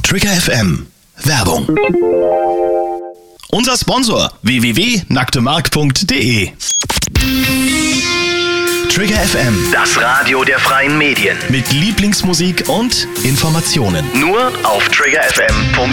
Trigger FM Werbung. Unser Sponsor www.nacktemark.de. Trigger FM, Das Radio der freien Medien. mit Lieblingsmusik und Informationen. Nur auf triggerfm.de.